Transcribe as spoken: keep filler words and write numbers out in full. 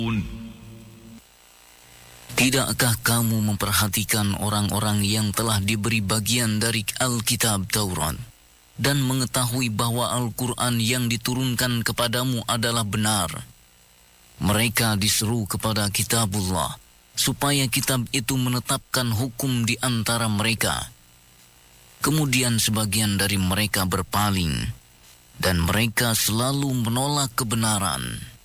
Tidakkah kamu memperhatikan orang-orang yang telah diberi bagian dari Alkitab Taurat dan mengetahui bahwa Al-Quran yang diturunkan kepadamu adalah benar? Mereka diseru kepada kitabullah supaya kitab itu menetapkan hukum di antara mereka. Kemudian sebagian dari mereka berpaling dan mereka selalu menolak kebenaran.